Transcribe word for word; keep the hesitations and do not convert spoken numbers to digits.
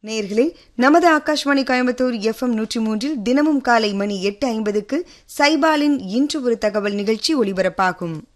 நேயர்களே, நமது ஆகாஷ்வாணி கோயம்புத்தூர் எஃப்எம் நூற்றி மூன்றில் தினமும் காலை மணி எட்டு ஐம்பதுக்கு சைபாலின் இன்று ஒரு தகவல் நிகழ்ச்சி ஒலிபரப்பாகும்.